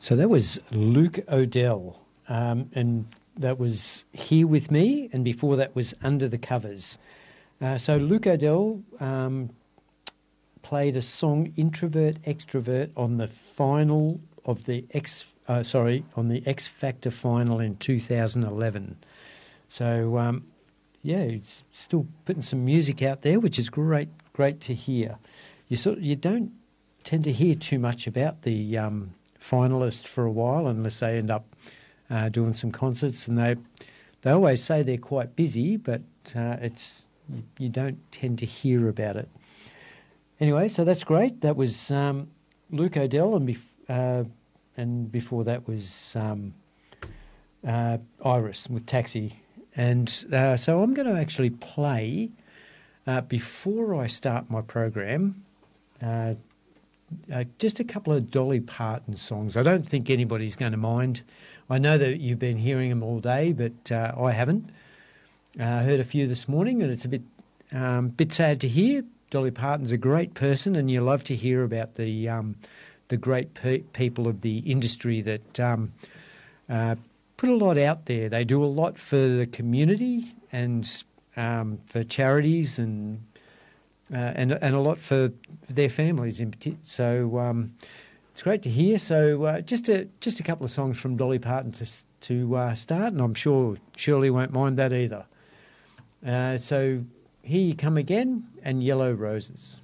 So that was Luke O'Dell, and that was Here With Me, and before that was Under the Covers. So Luke O'Dell played a song, Introvert Extrovert, on the final of the on the X Factor final in 2011. So he's still putting some music out there, which is great to hear. You don't tend to hear too much about the finalist for a while unless they end up doing some concerts, and they always say they're quite busy, but you don't tend to hear about it. Anyway, so that's great. That was Luke O'Dell, and before that was Iris with Taxi. And so I'm going to actually play, before I start my program, just a couple of Dolly Parton songs. I don't think anybody's going to mind. I know that you've been hearing them all day, but I haven't. I heard a few this morning, and it's a bit sad to hear. Dolly Parton's a great person, and you love to hear about the great people of the industry that put a lot out there. They do a lot for the community and for charities and a lot for their families in particular. So it's great to hear. So just a couple of songs from Dolly Parton to start, and I'm sure Shirley won't mind that either. So Here You Come Again and Yellow Roses.